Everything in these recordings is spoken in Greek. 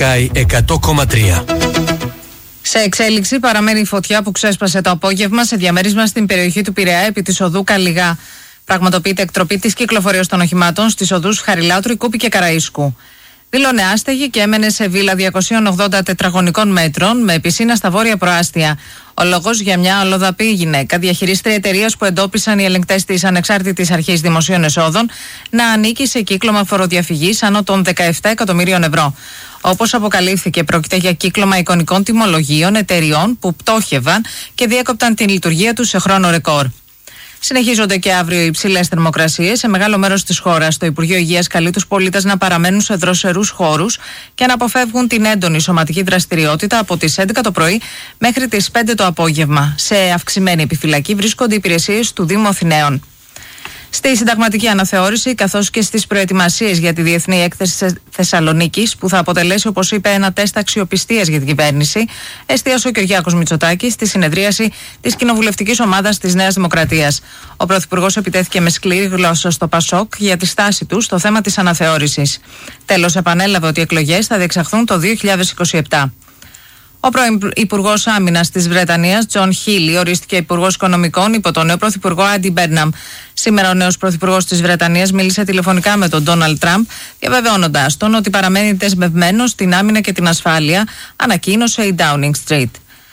Sky 100,3. Σε εξέλιξη παραμένει η φωτιά που ξέσπασε το απόγευμα σε διαμέρισμα στην περιοχή του Πειραιά επί της οδού Καλιγά. Πραγματοποιείται εκτροπή της κυκλοφορίας των οχημάτων στις οδούς Χαριλάου, Κούπη και Καραΐσκου. Δήλωνε άστεγη και έμενε σε βίλα 280 τετραγωνικών μέτρων με πισίνα στα βόρεια προάστια. Ο λόγος για μια αλλοδαπή γυναίκα, διαχειρίστρια εταιρείας που εντόπισαν οι ελεγκτές της Ανεξάρτητης Αρχής Δημοσίων Εσόδων, να ανήκει σε κύκλωμα φοροδιαφυγής άνω των 17 εκατομμυρίων ευρώ. Όπως αποκαλύφθηκε, πρόκειται για κύκλωμα εικονικών τιμολογίων εταιριών που πτώχευαν και διέκοπταν την λειτουργία τους σε χρόνο ρεκόρ. Συνεχίζονται και αύριο οι υψηλές θερμοκρασίες σε μεγάλο μέρος της χώρας. Το Υπουργείο Υγείας καλεί τους πολίτες να παραμένουν σε δροσερούς χώρους και να αποφεύγουν την έντονη σωματική δραστηριότητα από τις 11 το πρωί μέχρι τις 5 το απόγευμα. Σε αυξημένη επιφυλακή βρίσκονται οι υπηρεσίες του Δήμου Αθηναίων. Στη συνταγματική αναθεώρηση, καθώς και στις προετοιμασίες για τη Διεθνή Έκθεση Θεσσαλονίκης, που θα αποτελέσει, όπως είπε, ένα τεστ αξιοπιστίας για την κυβέρνηση, εστίασε ο Κυριάκος Μητσοτάκης στη συνεδρίαση της κοινοβουλευτικής ομάδας της Νέας Δημοκρατίας. Ο Πρωθυπουργός επιτέθηκε με σκληρή γλώσσα στο ΠΑΣΟΚ για τη στάση του στο θέμα της αναθεώρησης. Τέλος, επανέλαβε ότι οι εκλογές θα διεξαχθούν το 2027. Ο πρώην Υπουργός Άμυνας της Βρετανίας, Τζον Χίλι, ορίστηκε Υπουργός Οικονομικών υπό τον νέο Πρωθυπουργό Άντι Μπέρναμ. Σήμερα ο νέος Πρωθυπουργός της Βρετανίας μίλησε τηλεφωνικά με τον Ντόναλντ Τραμπ, διαβεβαιώνοντάς τον ότι παραμένει δεσμευμένος στην άμυνα και την ασφάλεια, ανακοίνωσε η Downing Street.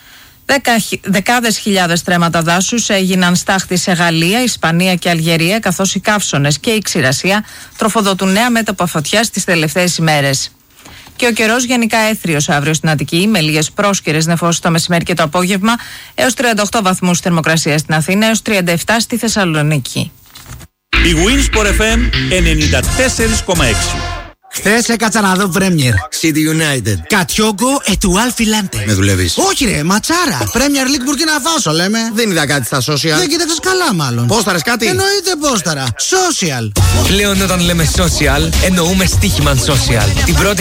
Δεκάδες χιλιάδες στρέμματα δάσους έγιναν στάχτη σε Γαλλία, Ισπανία και Αλγερία, καθώς οι καύσωνες και η ξηρασία τροφοδοτούν νέα μέτωπα φωτιάς τις τελευταίες ημέρες. Και ο καιρός γενικά έθριος αύριο στην Αττική, με λίγες πρόσκαιρες νεφώσεις το μεσημέρι και το απόγευμα, έως 38 βαθμούς θερμοκρασία στην Αθήνα, έως 37 στη Θεσσαλονίκη. Η Winsport FM 94,6. Χθες έκατσα να δω Premier. City United. Κατιόγκο ετουάλ φιλάντε. Με δουλεύεις? Όχι ρε, ματσάρα. Premier League Burkina Faso λέμε. Δεν είδα κάτι στα social. Δεν κοίταξες καλά μάλλον. Πόσταρες κάτι? Εννοείται πόσταρα. Social. Πλέον όταν λέμε social, εννοούμε στοίχημα social. Την πρώτη